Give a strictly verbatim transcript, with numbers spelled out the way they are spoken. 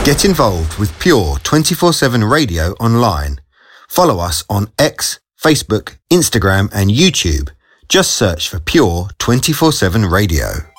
Get involved with Pure twenty-four seven Radio online. Follow us on X, Facebook, Instagram and YouTube. Just search for Pure twenty-four seven Radio.